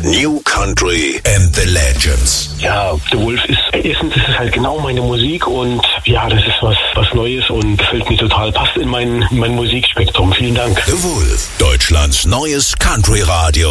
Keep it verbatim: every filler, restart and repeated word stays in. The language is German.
New Country and the Legends. Ja, The Wolf ist, erstens ist es halt genau meine Musik und ja, das ist was, was Neues und gefällt mir total, passt in mein, in mein Musikspektrum. Vielen Dank. The Wolf, Deutschlands neues Country Radio.